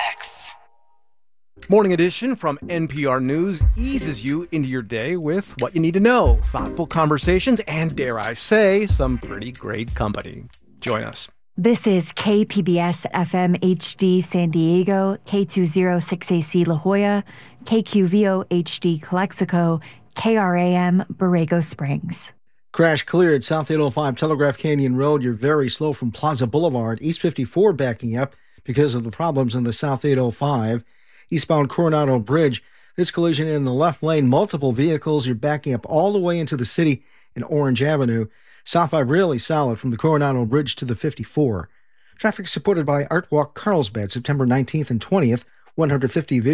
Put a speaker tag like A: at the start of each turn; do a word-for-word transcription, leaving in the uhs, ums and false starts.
A: X.
B: Morning Edition from N P R News eases you into your day with what you need to know, thoughtful conversations, and dare I say, some pretty great company. Join us.
C: This is K P B S F M H D San Diego, K two oh six A C La Jolla, K Q V O H D Calexico, K R A M Borrego Springs.
D: Crash cleared South eight oh five Telegraph Canyon Road. You're very slow from Plaza Boulevard. East fifty-four backing up because of the problems in the South eight oh five. Eastbound Coronado Bridge. This collision in the left lane, multiple vehicles. You're backing up all the way into the city in Orange Avenue. South five really solid from the Coronado Bridge to the fifty-four. Traffic supported by Art Walk Carlsbad, September nineteenth and twentieth. one hundred fifty